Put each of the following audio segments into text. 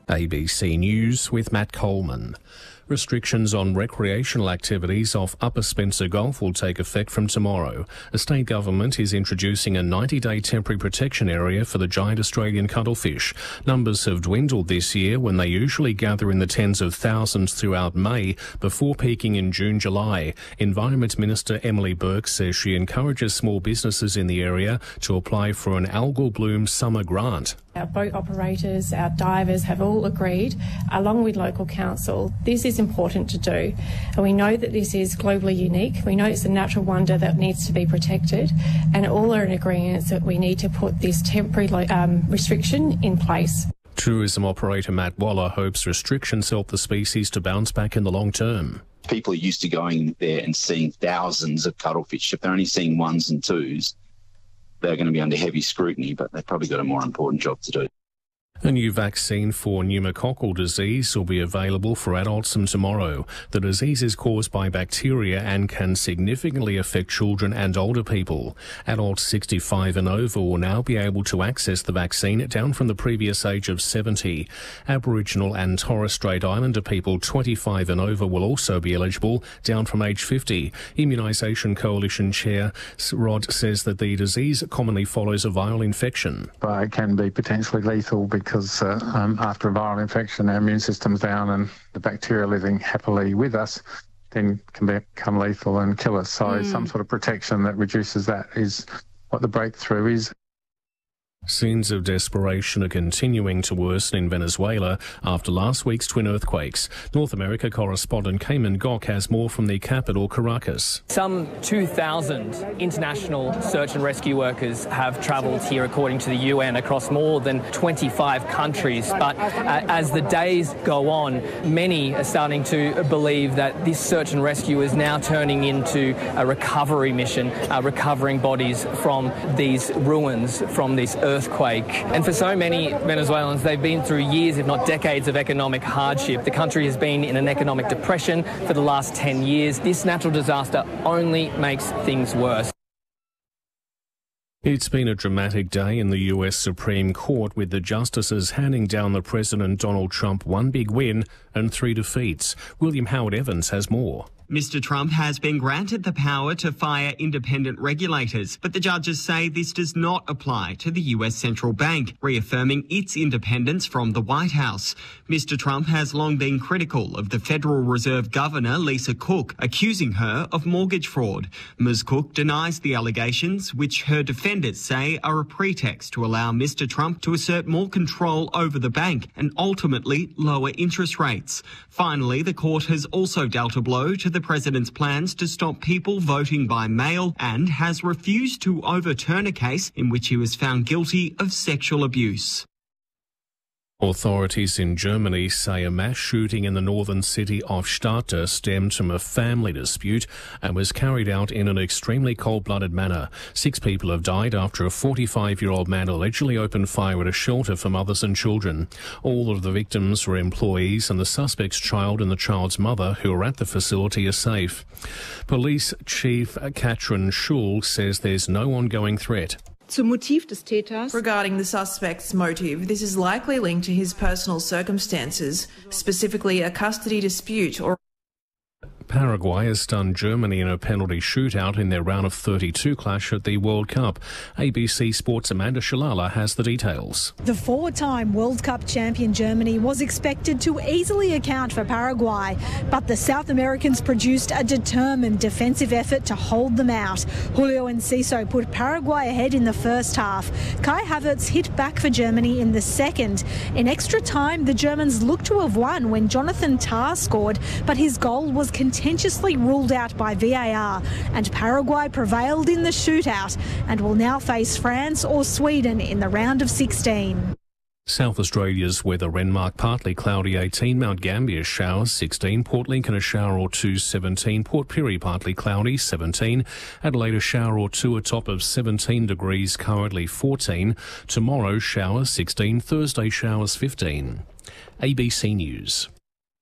ABC News with Matt Coleman. Restrictions on recreational activities off Upper Spencer Gulf will take effect from tomorrow. The state government is introducing a 90-day temporary protection area for the giant Australian cuttlefish. Numbers have dwindled this year when they usually gather in the tens of thousands throughout May before peaking in June-July. Environment Minister Emily Burke says she encourages small businesses in the area to apply for an algal bloom summer grant. Our boat operators, our divers have all agreed, along with local council, this is important to do. And we know that this is globally unique. We know it's a natural wonder that needs to be protected. And all are in agreement that we need to put this temporary restriction in place. Tourism operator Matt Waller hopes restrictions help the species to bounce back in the long term. People are used to going there and seeing thousands of cuttlefish. If they're only seeing ones and twos, they're going to be under heavy scrutiny, but they've probably got a more important job to do. A new vaccine for pneumococcal disease will be available for adults from tomorrow. The disease is caused by bacteria and can significantly affect children and older people. Adults 65 and over will now be able to access the vaccine, down from the previous age of 70. Aboriginal and Torres Strait Islander people 25 and over will also be eligible, down from age 50. Immunisation Coalition Chair Rod says that the disease commonly follows a viral infection. But it can be potentially lethal because after a viral infection, our immune system's down and the bacteria living happily with us then can become lethal and kill us. So some sort of protection that reduces that is what the breakthrough is. Scenes of desperation are continuing to worsen in Venezuela after last week's twin earthquakes. North America correspondent Cayman Gok has more from the capital, Caracas. Some 2,000 international search and rescue workers have travelled here, according to the UN, across more than 25 countries. But as the days go on, many are starting to believe that this search and rescue is now turning into a recovery mission, recovering bodies from these ruins, from this earthquake. And for so many Venezuelans, they've been through years, if not decades, of economic hardship. The country has been in an economic depression for the last 10 years. This natural disaster only makes things worse. It's been a dramatic day in the US Supreme Court, with the justices handing down the President Donald Trump one big win and 3 defeats. William Howard Evans has more. Mr. Trump has been granted the power to fire independent regulators, but the judges say this does not apply to the US Central Bank, reaffirming its independence from the White House. Mr. Trump has long been critical of the Federal Reserve Governor, Lisa Cook, accusing her of mortgage fraud. Ms. Cook denies the allegations, which her defenders say are a pretext to allow Mr. Trump to assert more control over the bank and ultimately lower interest rates. Finally, the court has also dealt a blow to the president's plans to stop people voting by mail and has refused to overturn a case in which he was found guilty of sexual abuse. Authorities in Germany say a mass shooting in the northern city of Stade stemmed from a family dispute and was carried out in an extremely cold-blooded manner. 6 people have died after a 45-year-old man allegedly opened fire at a shelter for mothers and children. All of the victims were employees, and the suspect's child and the child's mother, who are at the facility, are safe. Police Chief Katrin Schul says there's no ongoing threat. Regarding the suspect's motive, this is likely linked to his personal circumstances, specifically a custody dispute or Paraguay has stunned Germany in a penalty shootout in their round of 32 clash at the World Cup. ABC Sports' Amanda Shalala has the details. The 4-time World Cup champion Germany was expected to easily account for Paraguay, but the South Americans produced a determined defensive effort to hold them out. Julio Enciso put Paraguay ahead in the first half. Kai Havertz hit back for Germany in the second. In extra time, the Germans looked to have won when Jonathan Tah scored, but his goal was contentiously ruled out by VAR, and Paraguay prevailed in the shootout and will now face France or Sweden in the round of 16. South Australia's weather: Renmark partly cloudy 18, Mount Gambier showers 16, Port Lincoln a shower or 2 17, Port Pirie partly cloudy 17, Adelaide a shower or 2, a top of 17 degrees, currently 14, tomorrow showers 16, Thursday showers 15. ABC News.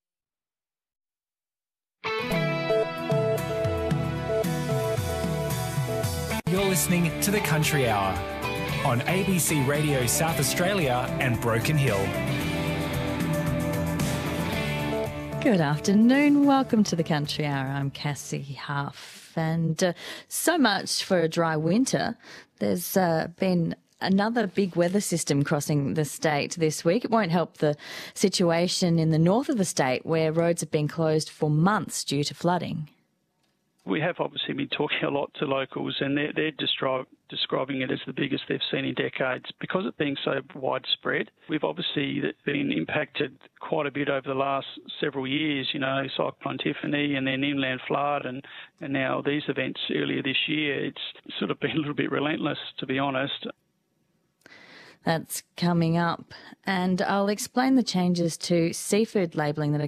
You're listening to The Country Hour on ABC Radio South Australia and Broken Hill. Good afternoon. Welcome to the Country Hour. I'm Cassie Huff. And so much for a dry winter. There's been another big weather system crossing the state this week. It won't help the situation in the north of the state where roads have been closed for months due to flooding. We have obviously been talking a lot to locals, and they're describing it as the biggest they've seen in decades. Because it being so widespread, we've obviously been impacted quite a bit over the last several years, you know, Cyclone Tiffany and then inland flood and now these events earlier this year. It's sort of been a little bit relentless, to be honest. That's coming up. And I'll explain the changes to seafood labelling that are